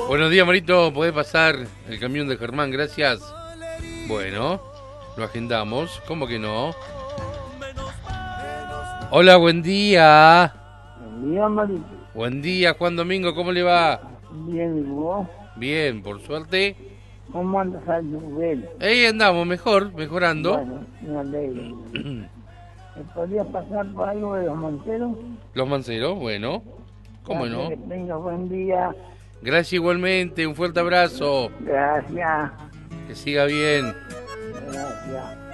Buenos días, Marito. ¿Podés pasar el camión de Germán? Gracias. Bueno, lo agendamos. ¿Cómo que no? Hola, buen día. Buen día, Marito. Buen día, Juan Domingo. ¿Cómo le va? Bien, ¿y vos? Bien, por suerte. ¿Cómo andas al nivel? Ahí andamos, mejorando. Bueno, me alegro. ¿Me podrías pasar por algo de los Monteros? Los Manceros, bueno. ¿Cómo no? Que tengas buen día. Gracias igualmente. Un fuerte abrazo. Gracias. Que siga bien. Gracias.